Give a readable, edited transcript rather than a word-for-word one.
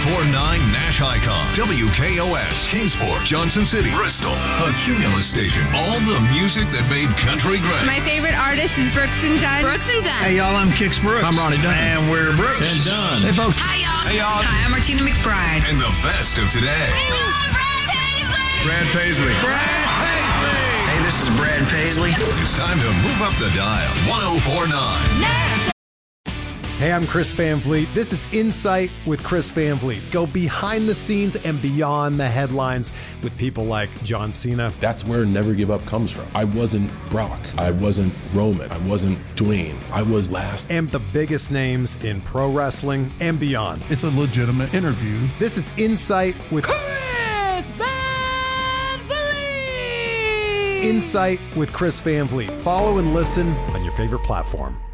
1049 Nash Icon, WKOS, Kingsport, Johnson City, Bristol, a Cumulus station. All the music that made country great. My favorite artist is Brooks and Dunn. Brooks and Dunn. Hey, y'all, I'm Kix Brooks. I'm Ronnie Dunn. And we're Brooks and Dunn. Hey, folks. Hi, y'all. Hey, y'all. Hi, I'm Martina McBride. And the best of today. We love Brad Paisley. Brad Paisley. Brad Paisley. Hey, this is Brad Paisley. It's time to move up the dial. 1049. Hey, I'm Chris Van Vliet. This is Insight with Chris Van Vliet. Go behind the scenes and beyond the headlines with people like John Cena. That's where Never Give Up comes from. I wasn't Brock. I wasn't Roman. I wasn't Dwayne. I was last. And the biggest names in pro wrestling and beyond. It's a legitimate interview. This is Insight with Chris Van Vliet. Insight with Chris Van Vliet. Follow and listen on your favorite platform.